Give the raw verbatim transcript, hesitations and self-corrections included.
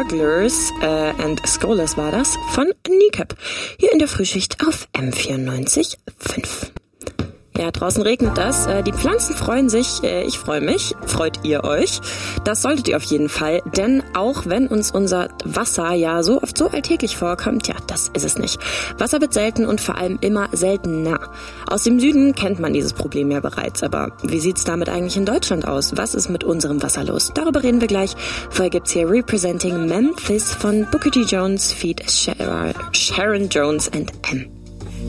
Strugglers äh, and Scholars war das von Kneecap. Hier in der Frühschicht auf M vierundneunzig Komma fünf. Ja, draußen regnet das. Die Pflanzen freuen sich. Ich freue mich. Freut ihr euch? Das solltet ihr auf jeden Fall. Denn auch wenn uns unser Wasser ja so oft so alltäglich vorkommt, ja, das ist es nicht. Wasser wird selten und vor allem immer seltener. Aus dem Süden kennt man dieses Problem ja bereits. Aber wie sieht's damit eigentlich in Deutschland aus? Was ist mit unserem Wasser los? Darüber reden wir gleich. Vorher gibt's hier Representing Memphis von Booker T. Jones feat. Sharon Jones and M.